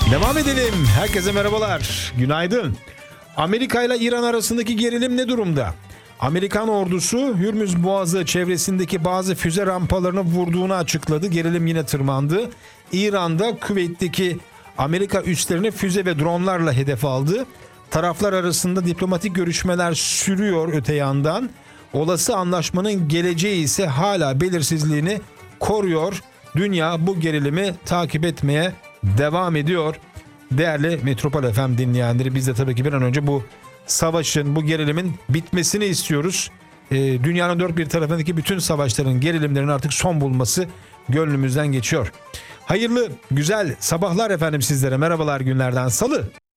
Devam edelim. Herkese merhabalar. Günaydın. Amerika ile İran arasındaki gerilim ne durumda? Amerikan ordusu Hürmüz Boğazı çevresindeki bazı füze rampalarını vurduğunu açıkladı. Gerilim yine tırmandı. İran'da Küveyt'teki Amerika üslerini füze ve dronlarla hedef aldı. Taraflar arasında diplomatik görüşmeler sürüyor öte yandan. Olası anlaşmanın geleceği ise hala belirsizliğini koruyor. Dünya bu gerilimi takip etmeye devam ediyor. Değerli Metropol FM dinleyenleri, biz de tabii ki bir an önce bu savaşın, bu gerilimin bitmesini istiyoruz. Dünyanın dört bir tarafındaki bütün savaşların, gerilimlerin artık son bulması gönlümüzden geçiyor. Hayırlı, güzel sabahlar efendim sizlere. Merhabalar günlerden salı.